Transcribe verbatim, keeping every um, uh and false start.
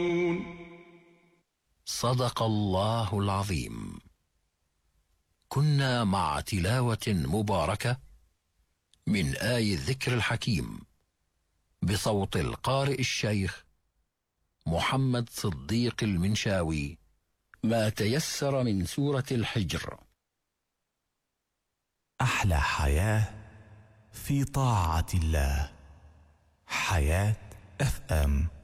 صدق الله العظيم. كنا مع تلاوة مباركة من آي الذكر الحكيم بصوت القارئ الشيخ محمد صديق المنشاوي، ما تيسر من سورة الحجر. أحلى حياة في طاعة الله. حياة اف ام.